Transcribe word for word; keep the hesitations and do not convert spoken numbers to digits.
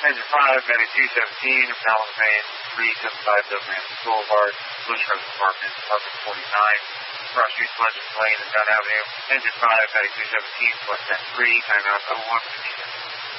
Engine five, Medic two seventeen, Malice Main, three seven five Dublin Boulevard, Bush Road Apartment, Apartment forty-nine, Cross Street, Legends Lane, and Dunn Avenue. Engine five, Medic two seventeen, West End three, timeout oh one fifty-seven.